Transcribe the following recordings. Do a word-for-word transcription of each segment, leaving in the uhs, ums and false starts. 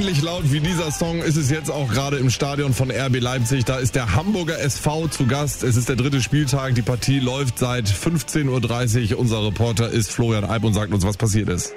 ähnlich laut wie dieser Song ist es jetzt auch gerade im Stadion von R B Leipzig. Da ist der Hamburger S V zu Gast. Es ist der dritte Spieltag. Die Partie läuft seit fünfzehn Uhr dreißig. Unser Reporter ist Florian Eib und sagt uns, was passiert ist.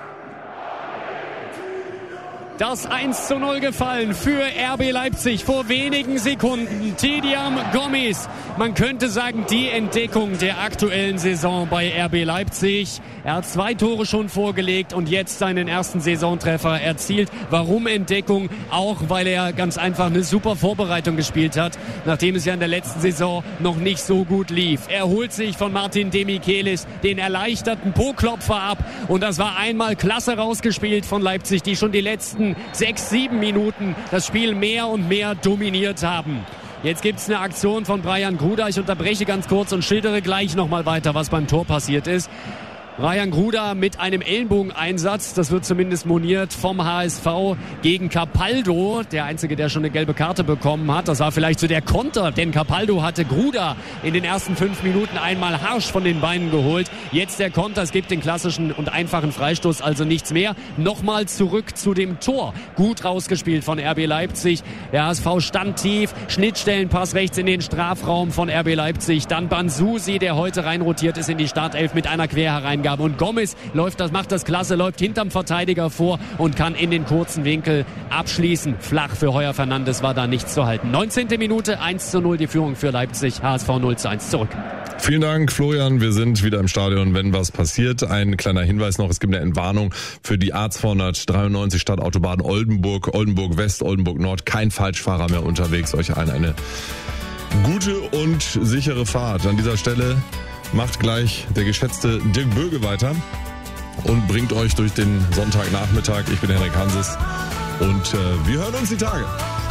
Das eins zu null gefallen für R B Leipzig vor wenigen Sekunden. Tidiam Gomis, man könnte sagen, die Entdeckung der aktuellen Saison bei R B Leipzig. Er hat zwei Tore schon vorgelegt und jetzt seinen ersten Saisontreffer erzielt. Warum Entdeckung? Auch weil er ganz einfach eine super Vorbereitung gespielt hat, nachdem es ja in der letzten Saison noch nicht so gut lief. Er holt sich von Martin Demichelis den erleichterten Po-Klopfer ab und das war einmal klasse rausgespielt von Leipzig, die schon die letzten sechs, sieben Minuten das Spiel mehr und mehr dominiert haben. Jetzt gibt's eine Aktion von Brian Gruda. Ich unterbreche ganz kurz und schildere gleich nochmal weiter, was beim Tor passiert ist. Brian Gruda mit einem Ellenbogeneinsatz, das wird zumindest moniert, vom H S V gegen Capaldo, der Einzige, der schon eine gelbe Karte bekommen hat. Das war vielleicht so der Konter, denn Capaldo hatte Gruda in den ersten fünf Minuten einmal harsch von den Beinen geholt. Jetzt der Konter, es gibt den klassischen und einfachen Freistoß, also nichts mehr. Nochmal zurück zu dem Tor. Gut rausgespielt von R B Leipzig. Der H S V stand tief, Schnittstellenpass rechts in den Strafraum von R B Leipzig. Dann Bansusi, der heute reinrotiert ist in die Startelf mit einer Querhereingabe. Und Gomis läuft das, macht das klasse, läuft hinterm Verteidiger vor und kann in den kurzen Winkel abschließen. Flach für Heuer Fernandes war da nichts zu halten. neunzehnte Minute, eins zu null die Führung für Leipzig, H S V null zu eins zurück. Vielen Dank, Florian. Wir sind wieder im Stadion, wenn was passiert. Ein kleiner Hinweis noch, es gibt eine Entwarnung für die A zweihundertdreiundneunzig Stadtautobahn Oldenburg, Oldenburg West, Oldenburg Nord. Kein Falschfahrer mehr unterwegs. Euch allen eine gute und sichere Fahrt. An dieser Stelle macht gleich der geschätzte Dirk Böge weiter und bringt euch durch den Sonntagnachmittag. Ich bin Henrik Hanses und äh, wir hören uns die Tage.